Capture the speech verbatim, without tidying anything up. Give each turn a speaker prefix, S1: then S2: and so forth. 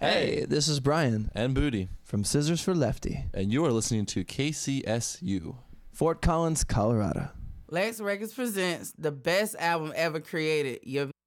S1: Hey, this is Brian
S2: and Booty
S1: from Scissors for Lefty,
S2: and you are listening to K C S U,
S1: Fort Collins, Colorado.
S3: Lex Records presents the best album ever created. Your